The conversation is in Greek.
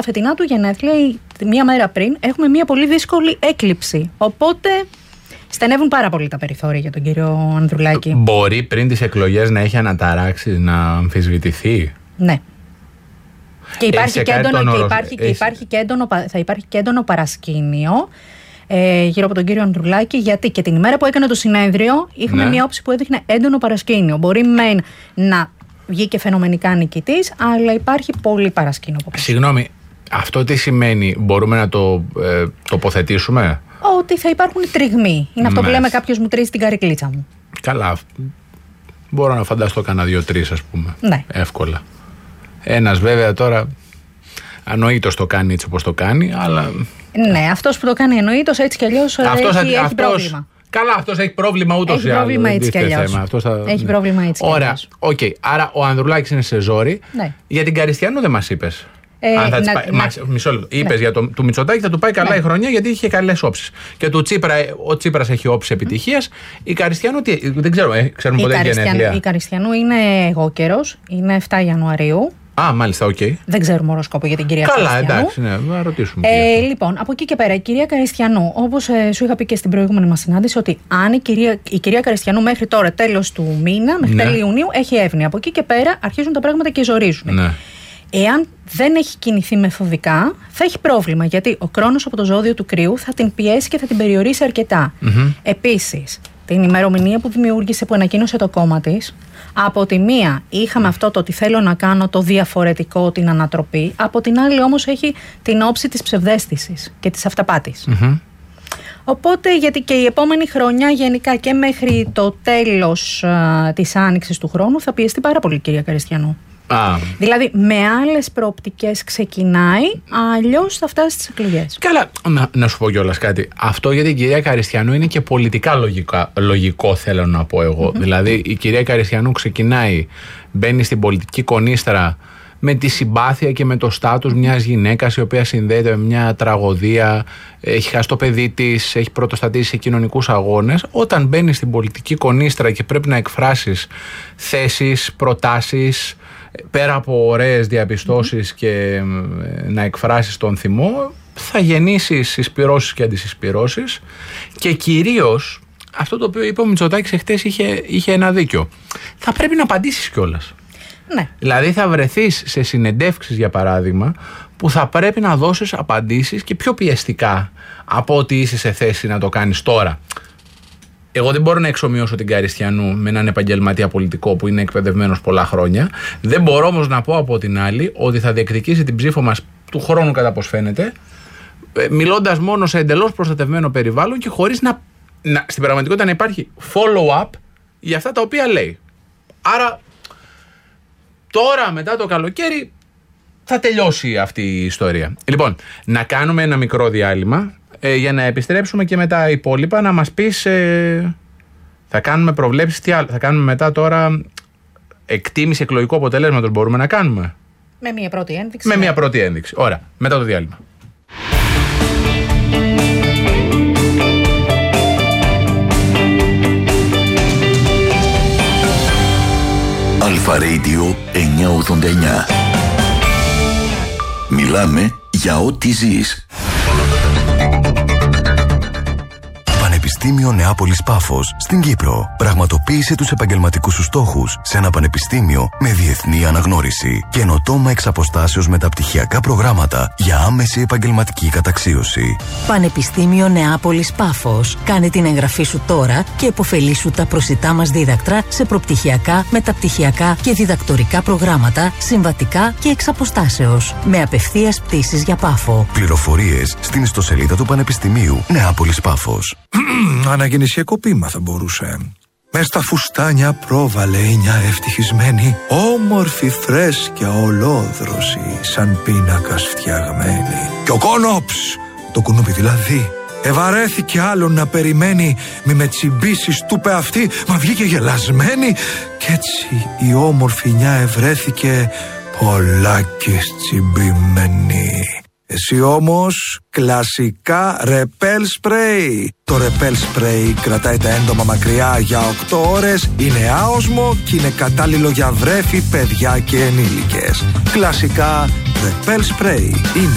φετινά του γενέθλια, μία μέρα πριν, έχουμε μία πολύ δύσκολη έκλειψη. Οπότε στενεύουν πάρα πολύ τα περιθώρια για τον κύριο Ανδρουλάκη. Μπορεί πριν τις εκλογές να έχει αναταράξεις, να αμφισβητηθεί? Ναι. Και θα υπάρχει και έντονο παρασκήνιο γύρω από τον κύριο Ανδρουλάκη, γιατί και την ημέρα που έκανε το συνέδριο είχαμε μια όψη που έδειχνε έντονο παρασκήνιο. Μπορεί μεν να βγήκε φαινομενικά νικητής, αλλά υπάρχει πολύ παρασκήνιο. Συγγνώμη, αυτό τι σημαίνει? Μπορούμε να το τοποθετήσουμε? Ότι θα υπάρχουν τριγμοί. Είναι αυτό που λέμε, κάποιος μου τρίζει την καρικλίτσα μου. Καλά. Μπορώ να φανταστώ κανένα 2-3, ας πούμε. Ναι. Εύκολα. Ένας βέβαια τώρα ανοήτως το κάνει έτσι όπως το κάνει, αλλά... Ναι, αυτός που το κάνει ανοήτως έτσι κι αλλιώς έχει πρόβλημα. Καλά, αυτός έχει πρόβλημα ούτως ή άλλως. Έχει πρόβλημα έτσι κι αλλιώς. Έχει πρόβλημα έτσι κι αλλιώς. Ωραία, οκ. Άρα ο Ανδρουλάκης είναι σε ζόρι. Ναι. Για την Καριστιανού δεν μας είπες. Μισό λεπτό. Είπες για του Μητσοτάκη θα του πάει καλά η χρονιά, γιατί είχε καλές όψεις. Και του Τσίπρα, ο Τσίπρας έχει όψεις επιτυχίας. Η Καριστιανού, δεν ξέρουμε ποτέ γενέθλια. Η Καριστιανού είναι εγώ καιρός, είναι 7 Ιανουαρίου. Α, μάλιστα, οκ. Δεν ξέρουμε οροσκόπο για την κυρία Καριστιανού. Καλά, εντάξει, ναι, να ρωτήσουμε. Λοιπόν, από εκεί και πέρα, η κυρία Καριστιανού, όπως σου είχα πει και στην προηγούμενη μας συνάντηση, ότι αν η κυρία Καριστιανού μέχρι τώρα, τέλος του μήνα, μέχρι τέλη Ιουνίου, έχει εύνοια. Από εκεί και πέρα αρχίζουν τα πράγματα και ζορίζουν. Ναι. Εάν δεν έχει κινηθεί μεθοδικά, θα έχει πρόβλημα, γιατί ο Κρόνος από το ζώδιο του Κρυού θα την πιέσει και θα την περιορίσει αρκετά. Επίσης, την ημερομηνία που δημιούργησε, που ανακοίνωσε το κόμμα της, από τη μία είχαμε αυτό το ότι θέλω να κάνω το διαφορετικό, την ανατροπή, από την άλλη όμως έχει την όψη της ψευδαίσθησης και της αυταπάτης. Οπότε, γιατί και η επόμενη χρονιά γενικά και μέχρι το τέλος της άνοιξης του χρόνου θα πιεστεί πάρα πολύ η κυρία Καριστιανού. Δηλαδή με άλλες προοπτικές ξεκινάει, αλλιώς θα φτάσει στις εκλογές. Καλά, να σου πω κιόλας κάτι. Αυτό για την κυρία Καριστιανού είναι και πολιτικά λογικό, θέλω να πω εγώ. Δηλαδή η κυρία Καριστιανού ξεκινάει, μπαίνει στην πολιτική κονίστρα με τη συμπάθεια και με το στάτους μιας γυναίκας η οποία συνδέεται με μια τραγωδία, έχει χάσει το παιδί της, έχει πρωτοστατήσει σε κοινωνικούς αγώνες. Όταν μπαίνει στην πολιτική κονίστρα και πρέπει να εκφράσεις θέσεις, προτάσεις, πέρα από ωραίες διαπιστώσεις και να εκφράσεις τον θυμό, θα γεννήσεις συσπυρώσεις και αντισυσπυρώσεις, και κυρίως αυτό το οποίο είπε ο Μητσοτάκης εχθές είχε ένα δίκιο. Θα πρέπει να απαντήσεις κιόλας. Ναι. Δηλαδή θα βρεθείς σε συνεντεύξεις, για παράδειγμα, που θα πρέπει να δώσεις απαντήσεις και πιο πιεστικά από ότι είσαι σε θέση να το κάνεις τώρα. Εγώ δεν μπορώ να εξομοιώσω την Καριστιανού με έναν επαγγελματία πολιτικό που είναι εκπαιδευμένος πολλά χρόνια. Δεν μπορώ όμως να πω από την άλλη ότι θα διεκδικήσει την ψήφο μας του χρόνου, κατά πως φαίνεται, μιλώντας μόνο σε εντελώς προστατευμένο περιβάλλον και χωρίς στην πραγματικότητα να υπάρχει follow-up για αυτά τα οποία λέει. Άρα τώρα, μετά το καλοκαίρι, θα τελειώσει αυτή η ιστορία. Λοιπόν, να κάνουμε ένα μικρό διάλειμμα για να επιστρέψουμε και με τα υπόλοιπα, να μας πεις, θα κάνουμε προβλέψεις, τι άλλο θα κάνουμε μετά τώρα, εκτίμηση εκλογικού αποτελέσματος μπορούμε να κάνουμε. Με μια πρώτη ένδειξη. Με μια πρώτη ένδειξη. Ωραία, μετά το διάλειμμα. Αλφα Radio 989. Μιλάμε για ό,τι ζεις. Πανεπιστήμιο Νεάπολης Πάφος στην Κύπρο. Πραγματοποίησε τους επαγγελματικούς σου στόχους σε ένα πανεπιστήμιο με διεθνή αναγνώριση. Καινοτόμα εξ αποστάσεως μεταπτυχιακά προγράμματα για άμεση επαγγελματική καταξίωση. Πανεπιστήμιο Νεάπολης Πάφος. Κάνε την εγγραφή σου τώρα και επωφελήσου τα προσιτά μας δίδακτρα σε προπτυχιακά, μεταπτυχιακά και διδακτορικά προγράμματα, συμβατικά και εξ αποστάσεως. Με απευθείας πτήσεις για Πάφο. Πληροφορίες στην ιστοσελίδα του Πανεπιστημίου Νεάπολης Πάφος. Αναγεννησιακό ποίημα θα μπορούσε. Μες στα φουστάνια πρόβαλε η μια ευτυχισμένη, όμορφη, φρέσκια, ολόδρωση, σαν πίνακας φτιαγμένη. Και ο Κόνοψ, το κουνούπι δηλαδή, ευαρέθηκε άλλον να περιμένει, μη με τσιμπήσεις του πε αυτή, μα βγήκε γελασμένη. Κι έτσι η όμορφη νιά ευρέθηκε πολλάκις τσιμπημένη. Εσύ όμως κλασικά ρεπέλ σπρέι. Το ρεπέλ σπρέι κρατάει τα έντομα μακριά για 8 ώρες, είναι άοσμο και είναι κατάλληλο για βρέφη, παιδιά και ενήλικες. Κλασικά ρεπέλ σπρέι είναι